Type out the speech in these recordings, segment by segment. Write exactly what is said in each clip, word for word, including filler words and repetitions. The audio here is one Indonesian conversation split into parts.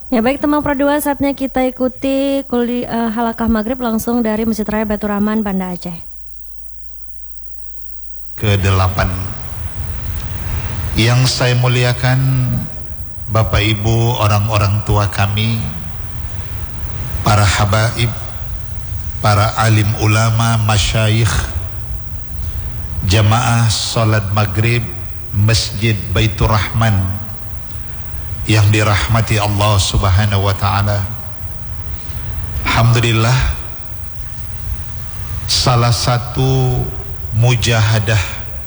Ya baik teman Pro dua, saatnya kita ikuti kuli, uh, halakah maghrib langsung dari Masjid Raya Baitur Rahman, Banda Aceh. Kedelapan. Yang saya muliakan Bapak Ibu, orang-orang tua kami, para habaib, para alim ulama, masyayikh, jamaah salat maghrib Masjid Baitur Rahman yang dirahmati Allah Subhanahu wa taala. Alhamdulillah, salah satu mujahadah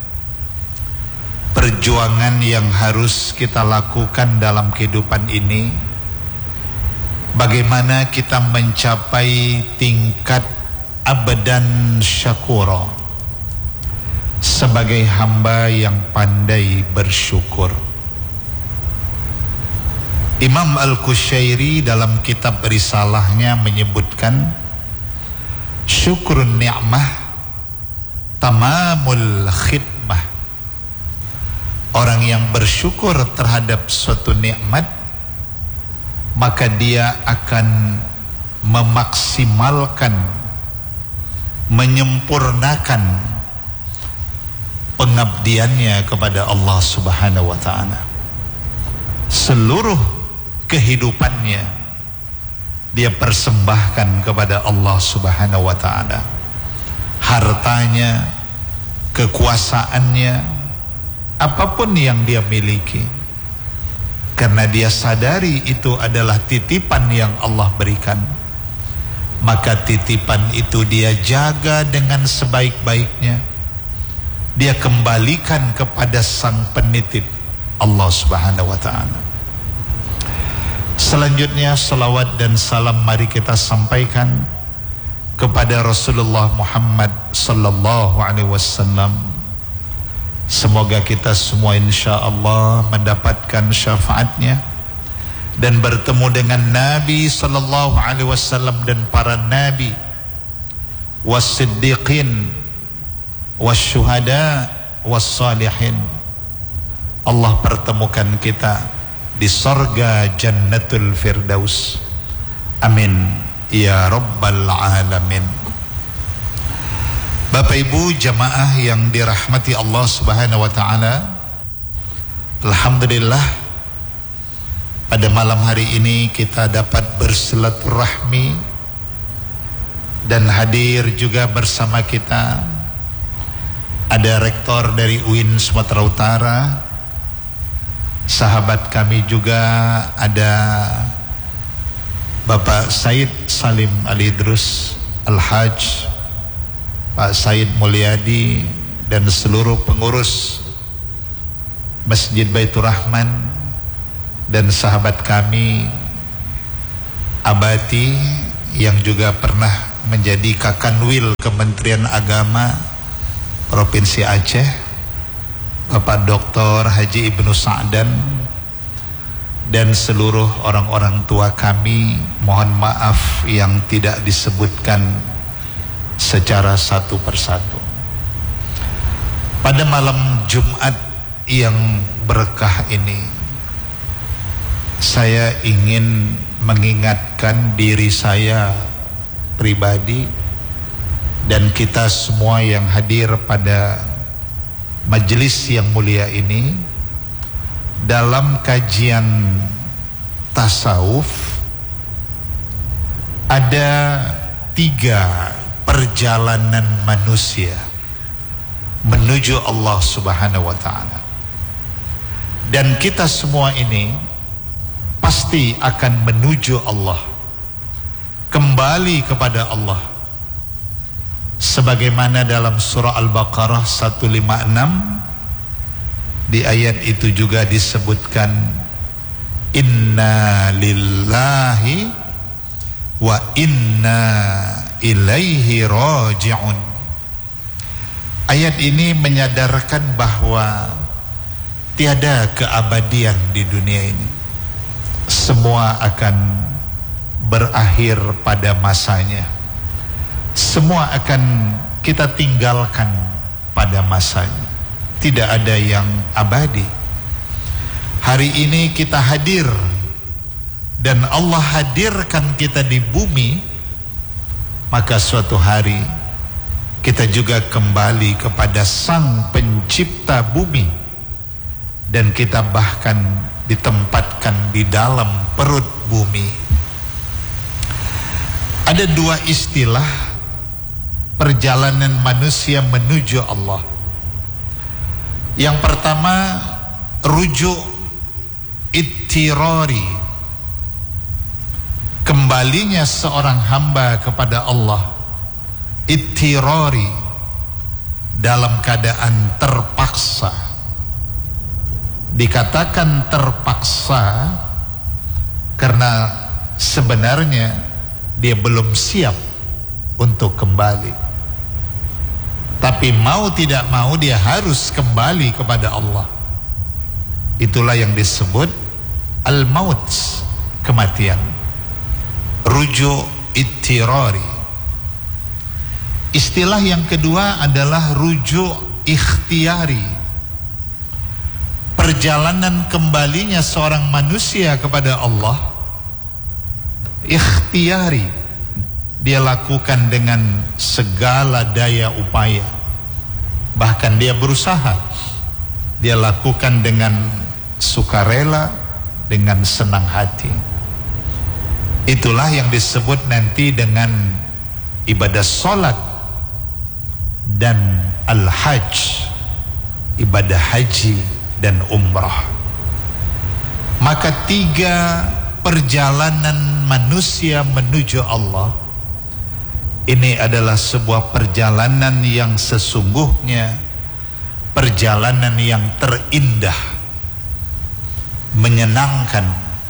perjuangan yang harus kita lakukan dalam kehidupan ini, bagaimana kita mencapai tingkat abadan syakura sebagai hamba yang pandai bersyukur. Imam Al-Qushairi dalam kitab risalahnya menyebutkan, syukrun ni'mah tamamul khidmah. Orang yang bersyukur terhadap suatu nikmat, maka dia akan memaksimalkan, menyempurnakan pengabdiannya kepada Allah Subhanahu wa taala. Seluruh kehidupannya dia persembahkan kepada Allah Subhanahu wa taala. Hartanya, kekuasaannya, apapun yang dia miliki, karena dia sadari itu adalah titipan yang Allah berikan, maka titipan itu dia jaga dengan sebaik-baiknya. Dia kembalikan kepada sang penitip, Allah Subhanahu wa taala. Selanjutnya salawat dan salam mari kita sampaikan kepada Rasulullah Muhammad sallallahu alaihi wasallam. Semoga kita semua insyaallah mendapatkan syafaatnya dan bertemu dengan Nabi sallallahu alaihi wasallam dan para nabi, was-siddiqin, was-syuhada, was-salihin. Allah pertemukan kita di sorga Jannatul Firdaus. Amin ya rabbal alamin. Bapak Ibu jamaah yang dirahmati Allah Subhanahu wa taala, alhamdulillah pada malam hari ini kita dapat bersilaturahmi dan hadir juga bersama kita ada rektor dari U I N Sumatera Utara, sahabat kami juga ada Bapak Said Salim Al-Idrus Al-Hajj, Pak Said Mulyadi, dan seluruh pengurus Masjid Baitur Rahman, dan sahabat kami Abati yang juga pernah menjadi Kakanwil Kementerian Agama Provinsi Aceh, Bapak Doktor Haji Ibnu Sa'dan, dan seluruh orang-orang tua kami. Mohon maaf yang tidak disebutkan secara satu persatu. Pada malam Jumat yang berkah ini, saya ingin mengingatkan diri saya pribadi dan kita semua yang hadir pada majelis yang mulia ini, dalam kajian tasawuf ada tiga perjalanan manusia menuju Allah Subhanahu wa taala. Dan kita semua ini pasti akan menuju Allah, kembali kepada Allah. Sebagaimana dalam surah Al-Baqarah seratus lima puluh enam, di ayat itu juga disebutkan, inna lillahi wa inna ilaihi raji'un. Ayat ini menyadarkan bahwa tiada keabadian di dunia ini. Semua akan berakhir pada masanya. Semua akan kita tinggalkan pada masanya. Tidak ada yang abadi. Hari ini kita hadir dan Allah hadirkan kita di bumi, maka suatu hari kita juga kembali kepada Sang Pencipta bumi, dan kita bahkan ditempatkan di dalam perut bumi. Ada dua istilah perjalanan manusia menuju Allah. Yang pertama, rujuk ittirari, kembalinya seorang hamba kepada Allah, ittirari, dalam keadaan terpaksa. Dikatakan terpaksa karena sebenarnya dia belum siap untuk kembali, tapi mau tidak mau dia harus kembali kepada Allah. Itulah yang disebut al-maut, kematian. Rujuk ittirari. Istilah yang kedua adalah rujuk ikhtiyari, perjalanan kembalinya seorang manusia kepada Allah ikhtiyari. Dia lakukan dengan segala daya upaya, bahkan dia berusaha. Dia lakukan dengan sukarela, dengan senang hati. Itulah yang disebut nanti dengan ibadah solat dan al-hajj, ibadah haji dan umrah. Maka tiga perjalanan manusia menuju Allah ini adalah sebuah perjalanan yang sesungguhnya perjalanan yang terindah, menyenangkan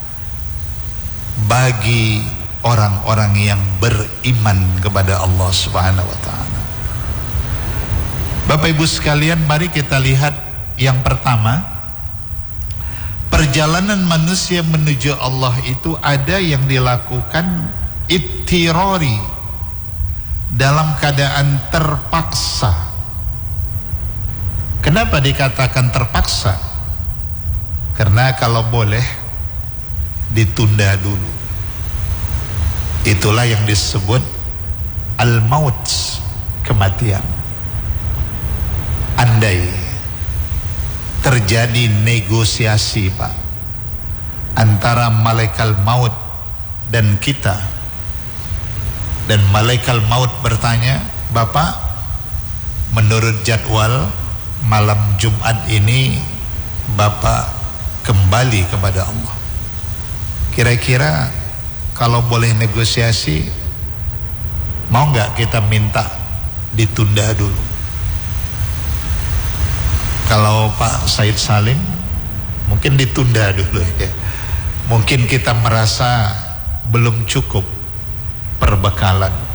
bagi orang-orang yang beriman kepada Allah Subhanahu wa taala. Bapak Ibu sekalian, mari kita lihat yang pertama. Perjalanan manusia menuju Allah itu ada yang dilakukan ittirari, dalam keadaan terpaksa. Kenapa dikatakan terpaksa? Karena kalau boleh ditunda dulu. Itulah yang disebut al-maut, kematian. Andai terjadi negosiasi, Pak, antara malaikat maut dan kita, dan malaikat maut bertanya, Bapak, menurut jadwal malam Jumat ini Bapak kembali kepada Allah. Kira-kira kalau boleh negosiasi, mau nggak kita minta ditunda dulu? Kalau Pak Said Salim, mungkin ditunda dulu ya. Mungkin kita merasa belum cukup perbekalan.